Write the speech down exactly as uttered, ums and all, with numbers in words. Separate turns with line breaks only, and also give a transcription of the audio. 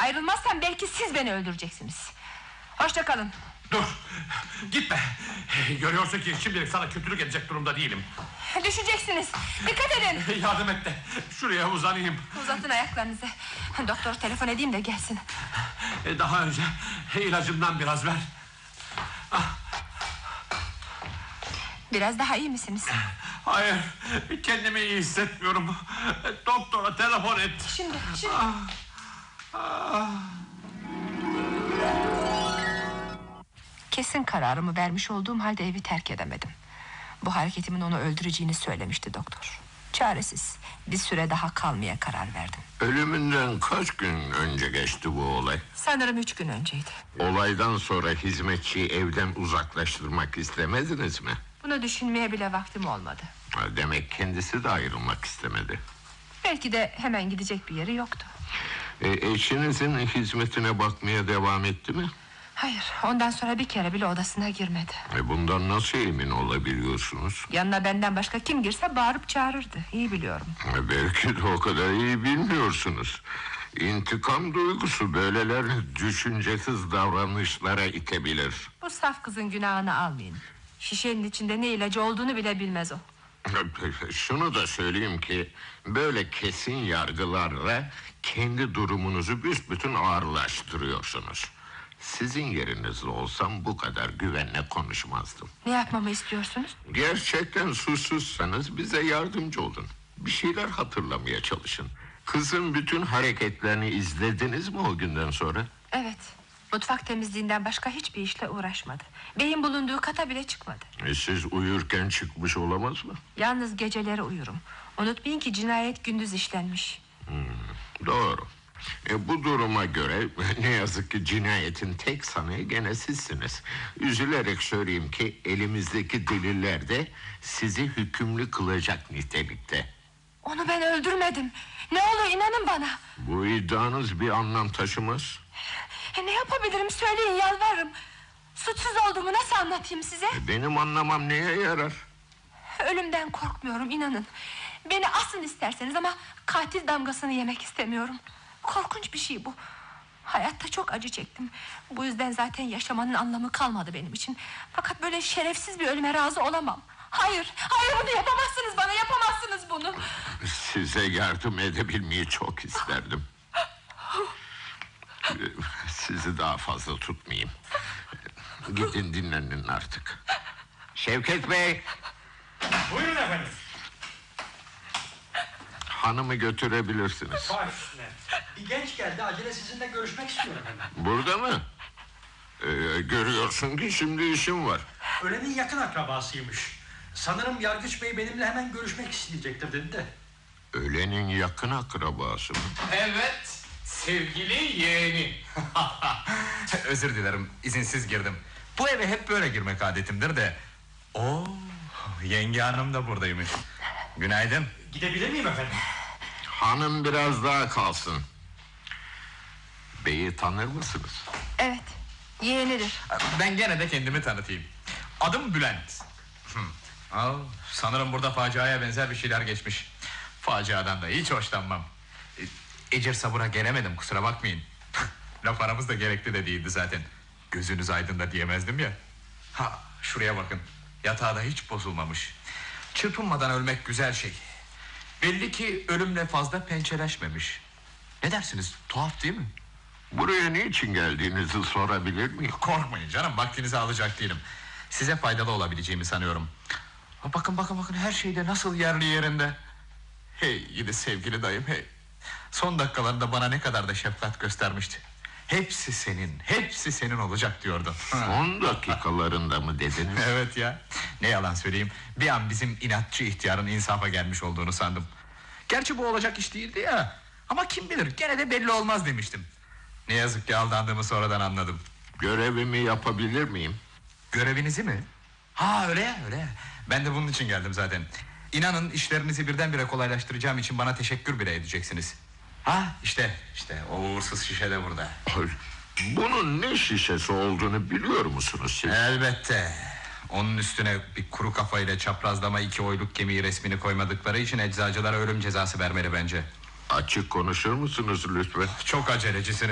Ayrılmazsam belki siz beni öldüreceksiniz. Hoşça kalın.
Dur, gitme. Görüyorsun ki şimdilik sana kötülük edecek durumda değilim.
Düşeceksiniz, dikkat edin.
Yardım et de şuraya uzanayım.
Uzatın ayaklarınızı. Doktor telefon edeyim de gelsin.
Daha önce ilacımdan biraz ver.
Biraz daha iyi misiniz?
Hayır, kendimi iyi hissetmiyorum. Doktora telefon et.
Şimdi, şimdi.
Ah, ah.
Kesin kararımı vermiş olduğum halde evi terk edemedim. Bu hareketimin onu öldüreceğini söylemişti doktor. Çaresiz, bir süre daha kalmaya karar verdim.
Ölümünden kaç gün önce geçti bu olay?
Sanırım üç gün önceydi.
Olaydan sonra hizmetçiyi evden uzaklaştırmak istemediniz mi?
Bunu düşünmeye bile vaktim olmadı.
Demek kendisi de ayrılmak istemedi.
Belki de hemen gidecek bir yeri yoktu.
E, eşinizin hizmetine bakmaya devam etti mi?
Hayır, ondan sonra bir kere bile odasına girmedi.
E, bundan nasıl emin olabiliyorsunuz?
Yanına benden başka kim girse bağırıp çağırırdı. İyi biliyorum.
E, belki de o kadar iyi bilmiyorsunuz. İntikam duygusu böyleler düşüncesiz davranışlara itebilir.
Bu saf kızın günahını almayın. Şişenin içinde ne ilacı olduğunu bile bilmez o.
Şunu da söyleyeyim ki böyle kesin yargılarla kendi durumunuzu büsbütün ağırlaştırıyorsunuz. Sizin yerinizde olsam bu kadar güvenle konuşmazdım.
Ne yapmamı istiyorsunuz?
Gerçekten suçsuzsanız bize yardımcı olun. Bir şeyler hatırlamaya çalışın. Kızın bütün hareketlerini izlediniz mi o günden sonra?
Evet. Mutfak temizliğinden başka hiçbir işle uğraşmadı. Beyin bulunduğu kata bile çıkmadı.
E siz uyurken çıkmış olamaz mı?
Yalnız geceleri uyurum. Unutmayın ki cinayet gündüz işlenmiş.
Hmm, doğru. E, bu duruma göre ne yazık ki cinayetin tek sanığı gene sizsiniz. Üzülerek söyleyeyim ki elimizdeki deliller de sizi hükümlü kılacak nitelikte.
Onu ben öldürmedim. Ne olur inanın bana.
Bu iddianız bir anlam taşımaz.
E, ne yapabilirim söyleyin, yalvarırım. Suçsuz olduğumu nasıl anlatayım size?
E, benim anlamam neye yarar?
Ölümden korkmuyorum, inanın. Beni asın isterseniz ama katil damgasını yemek istemiyorum. Korkunç bir şey bu. Hayatta çok acı çektim. Bu yüzden zaten yaşamanın anlamı kalmadı benim için. Fakat böyle şerefsiz bir ölüme razı olamam. Hayır, hayır, bunu yapamazsınız bana, yapamazsınız bunu.
Size yardım edebilmeyi çok isterdim. Sizi daha fazla tutmayayım. Gidin dinlenin artık. Şevket Bey.
Buyurun efendim.
Hanımı götürebilirsiniz.
Baş üstüne. Bir genç geldi, acele sizinle görüşmek istiyor efendim.
Burada mı? Ee, görüyorsun ki şimdi işim var.
Ölenin yakın akrabasıymış. Sanırım Yargıç Bey benimle hemen görüşmek isteyecektir dedi de.
Ölenin yakın akrabası mı?
Evet, sevgili yeğeni. Özür dilerim, izinsiz girdim. Bu eve hep böyle girmek adetimdir de. Oo, yenge hanım da buradaymış. Günaydın.
Gidebilir miyim efendim?
Hanım biraz daha kalsın. Beyi tanır mısınız?
Evet, yeğenidir.
Ben gene de kendimi tanıtayım. Adım Bülent. Aa, sanırım burada faciaya benzer bir şeyler geçmiş. Faciadan da hiç hoşlanmam. Ecir sabura gelemedim, kusura bakmayın. Laf aramız da gerekli de değildi zaten. Gözünüz aydın da diyemezdim ya. Ha, şuraya bakın. Yatağı da hiç bozulmamış. Çırpınmadan ölmek güzel şey. Belli ki ölümle fazla pençeleşmemiş. Ne dersiniz, tuhaf değil mi?
Buraya niçin geldiğinizi sorabilir miyim?
Korkmayın canım, vaktinizi alacak değilim. Size faydalı olabileceğimi sanıyorum. Bakın bakın bakın, her şeyde nasıl yerli yerinde. Hey gidi sevgili dayım, hey. Son dakikalarında bana ne kadar da şefkat göstermişti. Hepsi senin, hepsi senin olacak diyordu.
Son dakikalarında mı dediniz?
Evet ya, ne yalan söyleyeyim, bir an bizim inatçı ihtiyarın insafa gelmiş olduğunu sandım. Gerçi bu olacak iş değildi ya. Ama kim bilir, gene de belli olmaz demiştim. Ne yazık ki aldandığımı sonradan anladım.
Görevimi yapabilir miyim?
Görevinizi mi? Ha öyle ya, öyle ya. Ben de bunun için geldim zaten. İnanın işlerinizi birdenbire kolaylaştıracağım için bana teşekkür bile edeceksiniz. Ha işte, işte o uğursuz şişe de burada.
Bunun ne şişesi olduğunu biliyor musunuz siz?
Elbette. Onun üstüne bir kuru kafayla çaprazlama iki oyluk kemiği resmini koymadıkları için eczacılara ölüm cezası vermeli bence.
Açık konuşur musunuz lütfen?
Çok acelecisiniz.